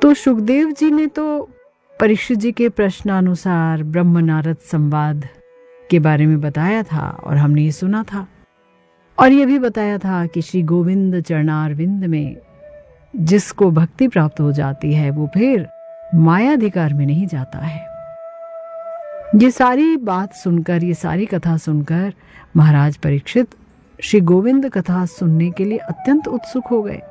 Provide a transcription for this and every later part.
तो सुखदेव जी ने तो परीक्षित जी के प्रश्नानुसार ब्रह्म नारद संवाद के बारे में बताया था और हमने ये सुना था, और ये भी बताया था कि श्री गोविंद चरणारविंद में जिसको भक्ति प्राप्त हो जाती है वो फिर मायाधिकार में नहीं जाता है। ये सारी बात सुनकर, ये सारी कथा सुनकर महाराज परीक्षित श्री गोविंद कथा सुनने के लिए अत्यंत उत्सुक हो गए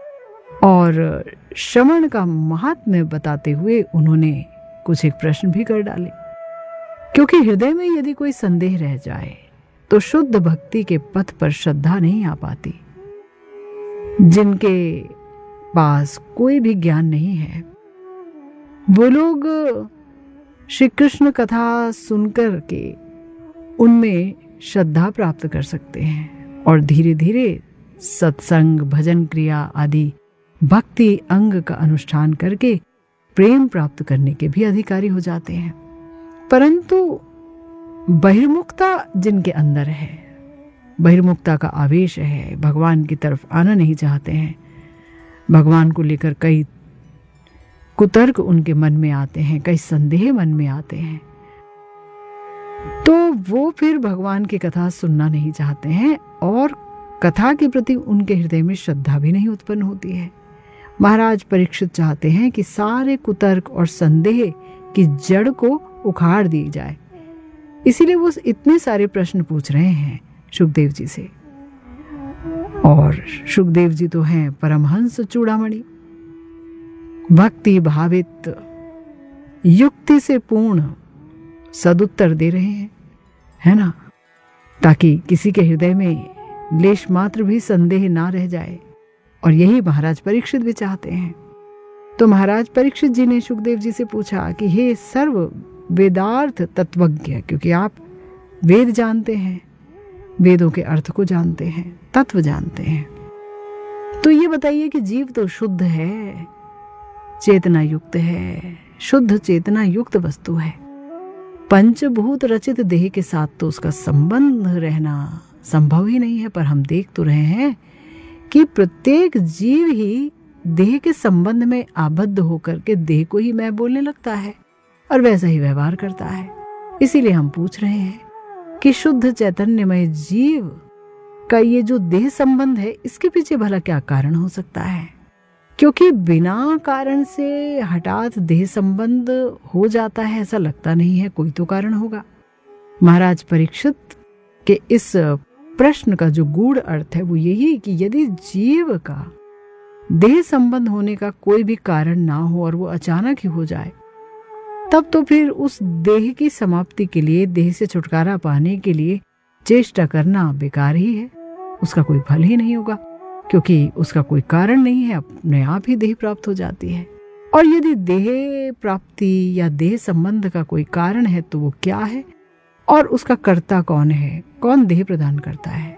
और श्रवण का महात्म्य बताते हुए उन्होंने कुछ एक प्रश्न भी कर डाले, क्योंकि हृदय में यदि कोई संदेह रह जाए तो शुद्ध भक्ति के पथ पर श्रद्धा नहीं आ पाती। जिनके पास कोई भी ज्ञान नहीं है वो लोग श्री कृष्ण कथा सुनकर के उनमें श्रद्धा प्राप्त कर सकते हैं और धीरे धीरे सत्संग, भजन क्रिया आदि भक्ति अंग का अनुष्ठान करके प्रेम प्राप्त करने के भी अधिकारी हो जाते हैं। परंतु बहिर्मुखता जिनके अंदर है, बहिर्मुखता का आवेश है, भगवान की तरफ आना नहीं चाहते हैं, भगवान को लेकर कई कुतर्क उनके मन में आते हैं, कई संदेह मन में आते हैं, तो वो फिर भगवान की कथा सुनना नहीं चाहते हैं और कथा के प्रति उनके हृदय में श्रद्धा भी नहीं उत्पन्न होती है। महाराज परीक्षित चाहते हैं कि सारे कुतर्क और संदेह की जड़ को उखाड़ दी जाए, इसीलिए वो इतने सारे प्रश्न पूछ रहे हैं सुखदेव जी से। और सुखदेव जी तो हैं परमहंस चूड़ामणि, भक्ति भावित युक्ति से पूर्ण सदुत्तर दे रहे हैं, है ना, ताकि किसी के हृदय में लेश मात्र भी संदेह ना रह जाए। और यही महाराज परीक्षित भी चाहते हैं। तो महाराज परीक्षित जी ने सुखदेव जी से पूछा कि हे सर्व वेदार्थ तत्वज्ञ, क्योंकि आप वेद जानते हैं, वेदों के अर्थ को जानते हैं, तत्व जानते हैं, तो ये बताइए कि जीव तो शुद्ध है, चेतना युक्त है, शुद्ध चेतना युक्त वस्तु है। पंचभूत रचित देह के साथ तो उसका संबंध रहना संभव ही नहीं है। पर हम देख तो रहे हैं कि प्रत्येक जीव ही देह के संबंध में आबद्ध होकर के देह को ही मैं बोलने लगता है और वैसा ही व्यवहार करता है। इसीलिए हम पूछ रहे हैं कि शुद्ध चैतन्यमय जीव का ये जो देह संबंध है, इसके पीछे भला क्या कारण हो सकता है? क्योंकि बिना कारण से हठात देह संबंध हो जाता है ऐसा लगता नहीं है, कोई तो कारण होगा। महाराज परीक्षित के इस प्रश्न का जो गूढ़ अर्थ है वो यही कि यदि जीव का देह संबंध होने का कोई भी कारण ना हो और वो अचानक ही हो जाए, तब तो फिर उस देह की समाप्ति के लिए, देह से छुटकारा पाने के लिए चेष्टा करना बेकार ही है, उसका कोई फल ही नहीं होगा, क्योंकि उसका कोई कारण नहीं है, अपने आप ही देह प्राप्त हो जाती है। और यदि देह प्राप्ति या देह संबंध का कोई कारण है तो वो क्या है और उसका कर्ता कौन है, कौन देह प्रदान करता है?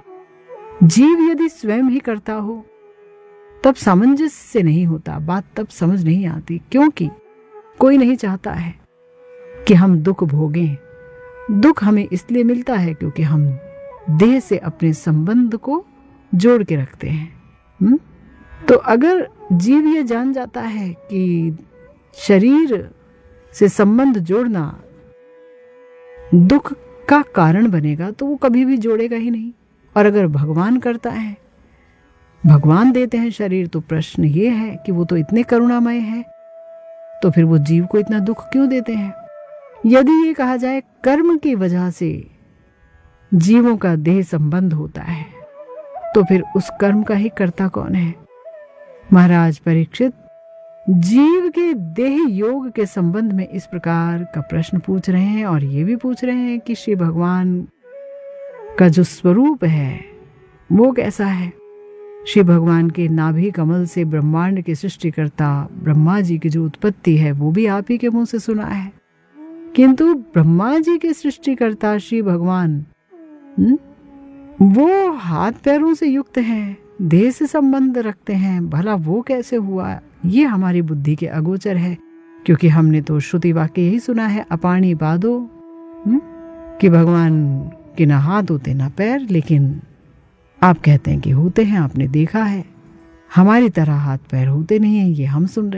जीव यदि स्वयं ही करता हो तब सामंजस्य नहीं होता, बात तब समझ नहीं आती, क्योंकि कोई नहीं चाहता है कि हम दुख भोगें। दुख हमें इसलिए मिलता है क्योंकि हम देह से अपने संबंध को जोड़ के रखते हैं। तो अगर जीव ये जान जाता है कि शरीर से संबंध जोड़ना दुख का कारण बनेगा तो वो कभी भी जोड़ेगा ही नहीं। और अगर भगवान करता है, भगवान देते हैं शरीर, तो प्रश्न ये है कि वो तो इतने करुणामय है, तो फिर वो जीव को इतना दुख क्यों देते हैं? यदि ये कहा जाए कर्म की वजह से जीवों का देह संबंध होता है, तो फिर उस कर्म का ही कर्ता कौन है? महाराज परीक्षित जीव के देह योग के संबंध में इस प्रकार का प्रश्न पूछ रहे हैं और ये भी पूछ रहे हैं कि श्री भगवान का जो स्वरूप है वो कैसा है। श्री भगवान के नाभि कमल से ब्रह्मांड के सृष्टिकर्ता ब्रह्मा जी की जो उत्पत्ति है वो भी आप ही के मुंह से सुना है, किंतु ब्रह्मा जी के सृष्टिकर्ता श्री भगवान वो हाथ पैरों से युक्त हैं, देह से संबंध रखते हैं, भला वो कैसे हुआ? ये हमारी बुद्धि के अगोचर है, क्योंकि हमने तो श्रुति वाक्य यही सुना है, अपाणी बादो, कि भगवान के ना हाथ होते ना पैर, लेकिन आप कहते हैं कि होते हैं, आपने देखा है। हमारी तरह हाथ पैर होते नहीं है, ये हम सुन रहे हैं।